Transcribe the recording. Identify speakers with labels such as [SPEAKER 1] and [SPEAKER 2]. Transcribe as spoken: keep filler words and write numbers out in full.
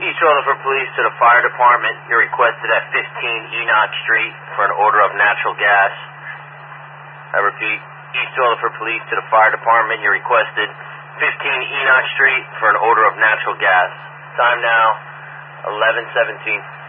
[SPEAKER 1] East Rutherford Police to the Fire Department. You're requested at fifteen Enoch Street for an order of natural gas. I repeat, East Rutherford Police to the Fire Department. You're requested fifteen Enoch Street for an order of natural gas. Time now, eleven seventeen.